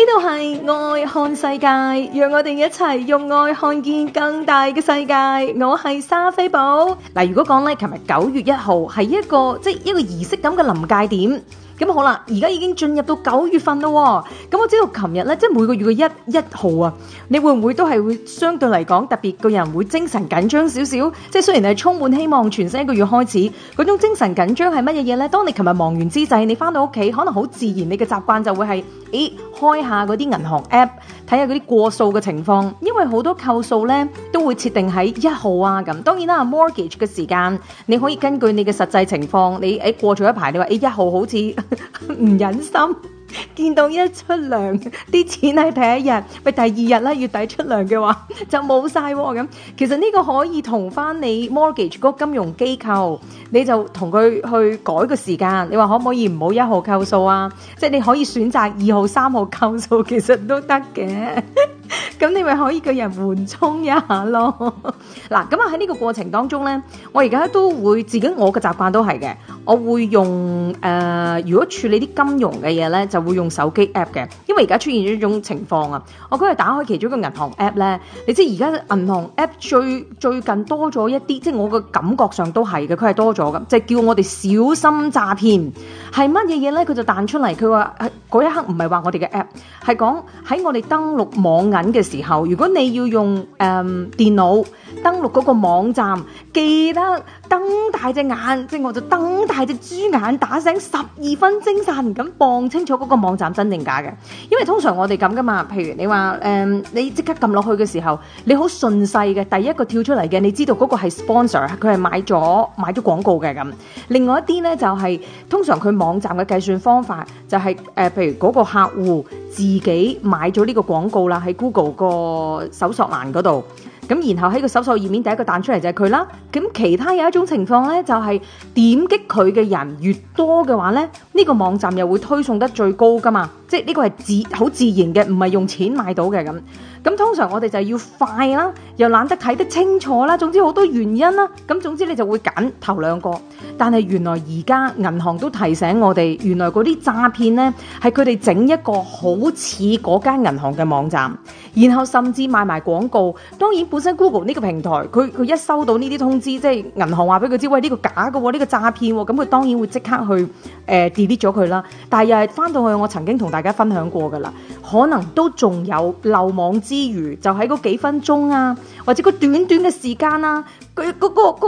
度係愛看世界，讓我哋一齊用愛看見更大嘅世界。我係莎菲寶。嗱，如果講咧，琴日9月1號係一個儀式感嘅臨界點。咁好啦，而家已經進入到9月份咯。咁我知道琴日咧，即係每個月嘅1號啊，你會唔會都係會相對嚟講特別個人會精神緊張少少？即係雖然係充滿希望，全新一個月開始，嗰種精神緊張係乜嘢嘢咧？當你琴日忙完之際，你翻到屋企，可能好自然，你嘅習慣就會係，開下嗰啲銀行 app， 睇下嗰啲過數嘅情況，因為好多扣數咧都會設定喺1號啊咁。當然啦 ，mortgage 嘅時間你可以根據你嘅實際情況，你過咗一排，你話1號好似唔忍心見到一出糧啲錢喺第一日，喂第二日咧月底出糧嘅話就冇晒咁。其實呢個可以同翻你 mortgage 嗰個金融機構，你就同佢去改個時間。你話可唔可以唔好1號扣數啊？即係你可以選擇2號、3號扣數，其實都得嘅。咁你咪可以個人緩衝一下咯。嗱，咁啊喺呢個過程當中咧，我而家都會自己我嘅習慣都係嘅，我會用如果處理啲金融嘅嘢咧，就會用手機 app 嘅。因為而家出現咗一種情況啊，我嗰日打開其中一個銀行 app 咧，你知而家銀行 app 最近多咗一啲，即係我嘅感覺上都係嘅，佢係多咗嘅，即係叫我哋小心詐騙。係乜嘢嘢咧？佢就彈出嚟，佢話嗰一刻唔係話我哋嘅 app， 係講喺我哋登錄網銀嘅時候，如果你要用電腦登錄嗰個網站，記得瞪大隻眼，即係我就瞪大隻豬眼，打醒12分精神咁望清楚嗰個網站真定假嘅。因為通常我哋咁噶嘛，譬如你話你即刻撳落去嘅時候，你好順勢嘅第一個跳出嚟嘅，你知道嗰個係 sponsor， 佢係買咗廣告嘅咁。另外一啲咧就係通常佢網站嘅計算方法就係譬如嗰個客戶自己買咗呢個廣告啦，喺 Google 個搜索欄嗰度。咁然後喺個搜索頁面第一個彈出嚟就係佢啦。咁其他有一種情況咧，就係點擊佢嘅人越多嘅話咧，呢個網站又會推送得最高噶嘛。即係呢個係好自然嘅，唔係用錢買到嘅咁。咁通常我哋就要快啦，又懶得睇得清楚啦，總之好多原因啦。咁總之你就會揀頭兩個。但係原來而家銀行都提醒我哋，原來嗰啲詐騙呢係佢哋整一個好似嗰間銀行嘅網站，然後甚至賣埋廣告。當然本身 Google 呢個平台，佢一收到呢啲通知，即係銀行話俾佢知，喂呢個假嘅喎，呢個詐騙喎，咁佢當然會即刻去delete 咗佢啦。但係又係翻到去，我曾經同大家分享過㗎啦，可能都仲有漏網之魚，就喺嗰幾分鐘啊，或者個短短嘅時間啊，佢嗰個